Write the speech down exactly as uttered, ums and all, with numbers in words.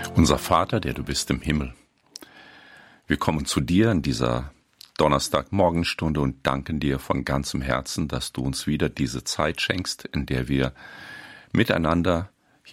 Unser Vater, der du bist im Himmel. Wir kommen zu dir in dieser Donnerstagmorgenstunde und danken dir von ganzem Herzen, dass du uns wieder diese Zeit schenkst, in der wir miteinander